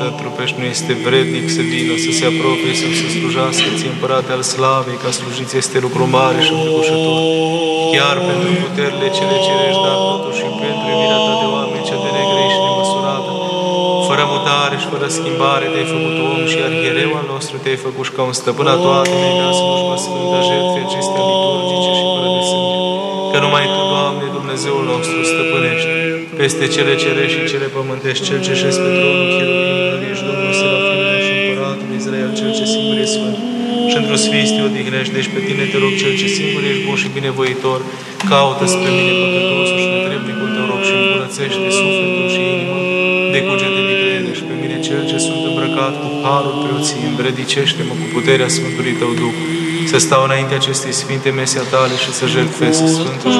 Tău trupești nu este vrednic să vină, să se apropie, să se slujească Ție, Împărate al Slavei, ca slujiți este lucru mare și întrebușător. Chiar pentru puterile cele cerești, dar totuși pentru iubirea Ta de oameni, cea de negreși și nemăsurată. Fără mutare și fără schimbare Te-ai făcut om și arhiereu al nostru Te-ai făcut și ca un stăpân a toate, ne-ai slujba sfântă, jertfe acestea liturgice și fără de sânge. Că numai Tu, Doamne, Dumnezeul nostru, stăpânești peste cele cerești și cele pământești, Cel ce șezi pe tronul cherubimilor, ești Domnul Serafimilor și Împăratul Israel, Cel ce singur e sfânt și într-o sfinți Te odihnești. Deci pe Tine te rog, Cel ce singur ești bun și binevoitor, caută spre mine păcătosul și netrebnicul Tău rog și îmbunătățește sufletul și inima de cugete viclene și pe mine, Cel ce sunt îmbrăcat cu harul preoției, învredicește-mă cu puterea Sfântului Tău Duh, să stau înainte acestei sfinte mese a Tale și să jertfesc Sfântul și